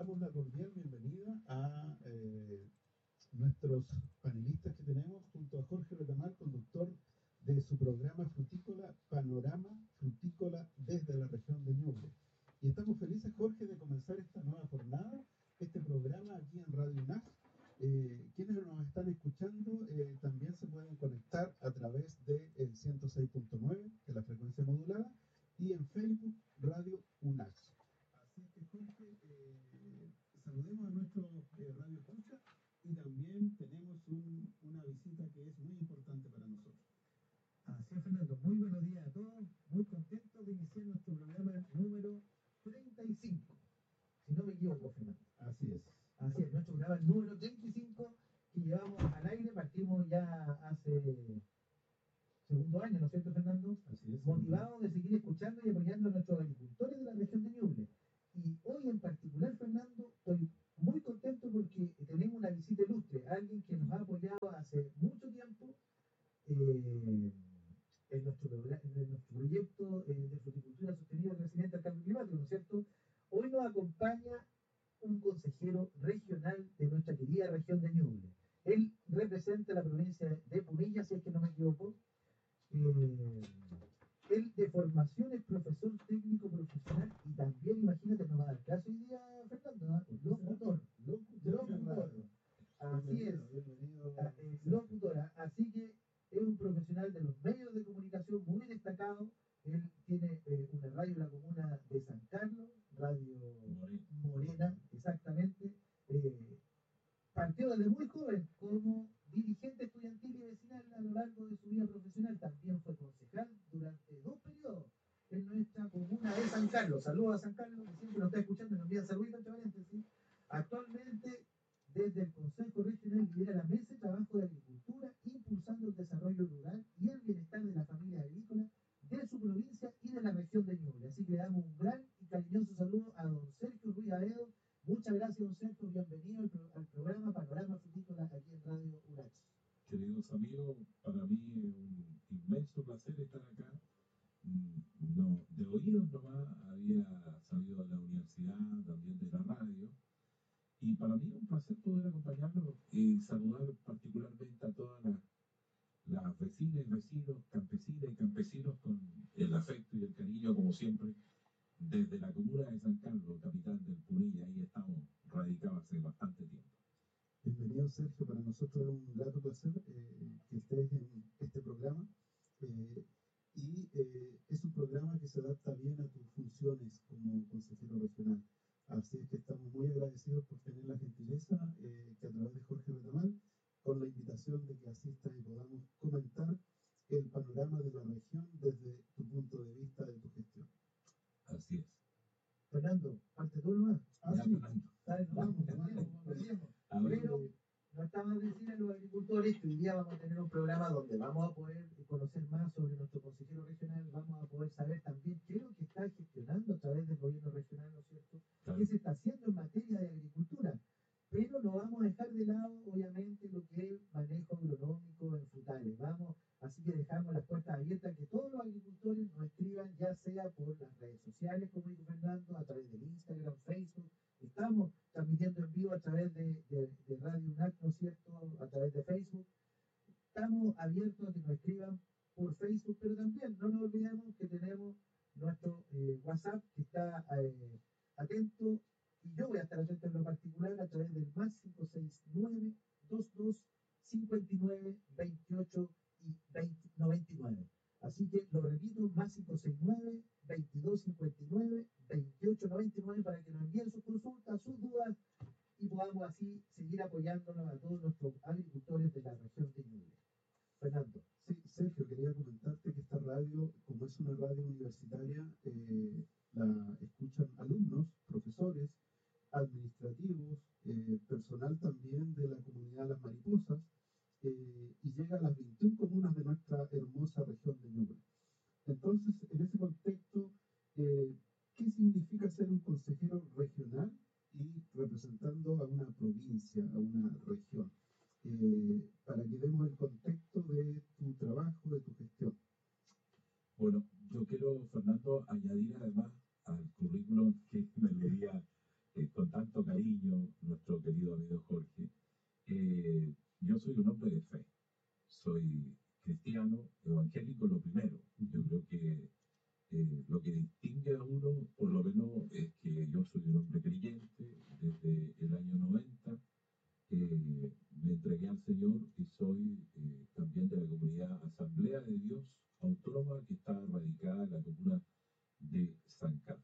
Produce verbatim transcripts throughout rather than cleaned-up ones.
damos la cordial bienvenida a eh, nuestros panelistas que tenemos junto a Jorge Retamal, conductor de su programa frutícola Panorama Frutícola desde la región de Ñuble. Y estamos felices, Jorge, de comenzar esta nueva jornada, este programa aquí en Radio UNAC. Eh, quienes nos están escuchando eh, también se pueden conectar a través del ciento seis punto nueve de la frecuencia modulada y en Facebook Radio UNAC. Así que, Jorge, eh, saludemos a nuestro eh, Radio Escucha y también tenemos un, una visita que es muy importante para nosotros. Así es, Fernando. Muy buenos días a todos. Muy contentos de iniciar nuestro programa número treinta y cinco. Si no me equivoco, Fernando. Así es. Así es, nuestro programa número treinta y cinco que llevamos al aire. Partimos ya hace segundo año, ¿no es cierto, Fernando? Así es. Motivados de seguir escuchando y apoyando a nuestros agricultores de la región de Ñuble. Y hoy en particular, Fernando, estoy muy contento porque tenemos una visita ilustre, alguien que nos ha apoyado hace mucho tiempo eh, en, nuestro, en nuestro proyecto eh, de fruticultura sostenible y resiliente al cambio climático, ¿no es cierto? Hoy nos acompaña un consejero regional de nuestra querida región de Ñuble. Él representa la provincia de Punilla, si es que no me equivoco. Eh, él de formación es profesor técnico profesional y también, imagínate, nos va a dar clase hoy día, Fernando, ¿no? Locutor. Locutor. Así es. Bienvenido. Eh, locutora. Así que es un profesional de los medios de comunicación muy destacado. Él tiene eh, una radio en la comuna de San Carlos, Radio Morena, Morena exactamente. Eh, partió desde muy joven como dirigente estudiantil y vecinal a lo largo de su vida profesional. También fue concejal durante dos periodos en nuestra comuna de San Carlos. Saludos a San Carlos, que siempre nos está escuchando y nos envían saluditos, entre paréntesis. Actualmente, desde el Consejo Regional, lidera la mesa de trabajo de agricultura, impulsando el desarrollo rural y el bienestar de la familia agrícola de su provincia y de la región de Ñuble. Así que le damos un gran y cariñoso saludo a don Sergio Ruiz Aedo. Muchas gracias, don Sergio. Bienvenido al, pro al programa Panorama Frutícola aquí en Radio UNAC. Queridos amigos, para mí es un inmenso placer estar acá. No, de oídos nomás había sabido de la universidad, también de la radio. Y para mí es un placer poder acompañarlos y saludar particularmente a todas las, las vecinas y vecinos, campesinas y campesinos con el afecto y el cariño, como siempre, desde la comuna de San Carlos, capital del Punilla. Ahí estamos radicados hace bastante tiempo. Bienvenido, Sergio. Para nosotros es un grato placer eh, que estés en este programa. Eh, y eh, es un programa que se adapta bien a tus funciones como consejero regional. Así es que estamos muy agradecidos por tener la gentileza eh, que a través de Jorge Retamal, con la invitación de que asistas y podamos comentar el panorama de la región desde tu punto de vista de tu gestión. Así es. Fernando, parte tú nomás. Ah, ya, sí. Fernando. Dale, no, vamos, vamos, vamos. Pero no estamos decir a los agricultores que hoy día vamos a tener un programa donde vamos a poder conocer más sobre nuestro consejero regional, vamos a poder saber también qué es lo que está gestionando a través del gobierno regional, ¿no es cierto? Claro. ¿Qué se está haciendo en materia de agricultura? Pero no vamos a dejar de lado, obviamente, lo que es el manejo agronómico en frutales. Vamos, así que dejamos las puertas abiertas que todos los agricultores nos escriban, ya sea por las redes sociales, como dijo Fernando, a través del Instagram, Facebook. Estamos transmitiendo en vivo a través de, de, de Radio UNAC, ¿no es cierto?, a través de Facebook. Estamos abiertos a que nos escriban por Facebook, pero también no nos olvidemos que tenemos nuestro eh, WhatsApp, que está eh, atento, y yo voy a estar atento en lo particular a través del más cinco seis nueve, dos dos, cinco nueve, veintiocho y veinte, noventa y nueve. Así que lo repito, más cinco seis nueve, veintidós cincuenta y nueve, veintiocho noventa y nueve, para que nos envíen sus consultas, sus dudas, y podamos así seguir apoyándonos a todos nuestros agricultores de la región de Ñuble. Fernando. Sí, Sergio, quería comentarte que esta radio, como es una radio universitaria, eh, la escuchan alumnos, profesores, administrativos, eh, personal también de la comunidad Las Mariposas, eh, y llega a las veintiuna comunas de nuestra hermosa región de Ñuble. Entonces, en ese contexto, eh, ¿qué significa ser un consejero regional y representando a una provincia, a una región? Eh, para que demos el contexto de tu trabajo, de tu gestión. Bueno, yo quiero, Fernando, añadir además al currículum que me leía eh, con tanto cariño, nuestro querido amigo Jorge. Eh, yo soy un hombre de fe, soy cristiano, evangélico lo primero. Yo creo que eh, lo que distingue a uno, por lo menos, es que yo soy un hombre creyente desde el año noventa. Eh, me entregué al Señor y soy eh, también de la comunidad Asamblea de Dios Autónoma que está radicada en la comuna de San Carlos.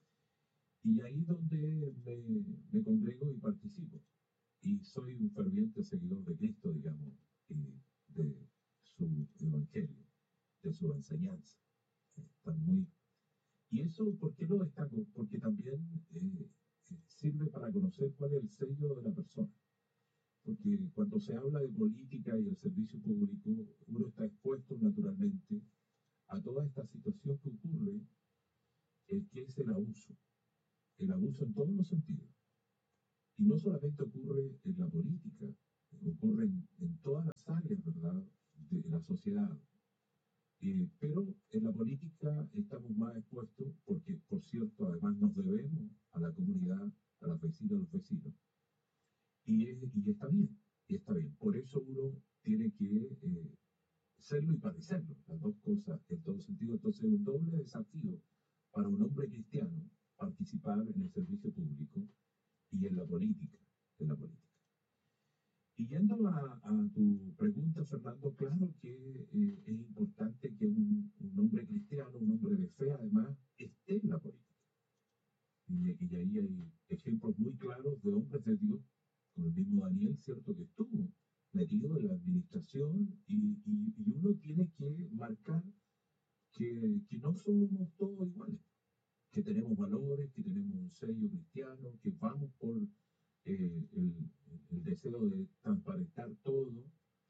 Y ahí es donde me, me congrego y participo. Y soy un ferviente seguidor de Cristo, digamos, y de su evangelio, de su enseñanza. Están muy... Y eso, ¿por qué lo destaco? Porque también eh, sirve para conocer cuál es el sello de la persona. Porque cuando se habla de política y el servicio público, uno está expuesto naturalmente a toda esta situación que ocurre, eh, que es el abuso. El abuso en todos los sentidos. Y no solamente ocurre en la política, ocurre en, en todas las áreas, ¿verdad?, de la sociedad. Eh, pero en la política estamos más expuestos porque, por cierto, además nos debemos a la comunidad, a las vecinas, a los vecinos. Y, es, y está bien, y está bien. Por eso uno tiene que eh, serlo y padecerlo, las dos cosas en todo sentido. Entonces, un doble desafío para un hombre cristiano participar en el servicio público y en la política, en la política. Y yendo a, a tu pregunta, Fernando, claro que eh, es importante que un, un hombre cristiano, un hombre de fe, además, esté en la política. Y, y ahí hay ejemplos muy claros de hombres de Dios, como el mismo Daniel, ¿cierto?, que estuvo metido en la administración y, y, y uno tiene que marcar que, que no somos todos iguales, que tenemos valores, que tenemos un sello cristiano, que vamos por eh, el, el deseo de transparentar todo.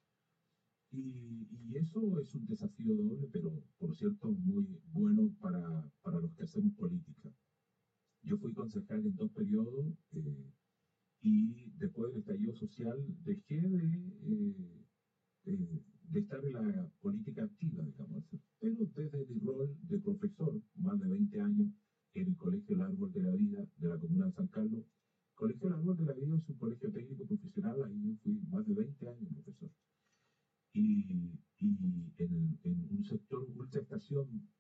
Y, y eso es un desafío doble, pero por cierto muy bueno para, para los que hacemos política. Yo fui concejal en dos periodos eh, y después del estallido social dejé de, eh, eh, de estar en la política activa, digamos, pero desde mi rol de profesor, más de veinte años, en el Colegio El Árbol de la Vida de la comuna de San Carlos. Colegio El Árbol de la Vida es un colegio técnico profesional, ahí yo fui más de veinte años profesor. Y, y en, en un sector ultra estación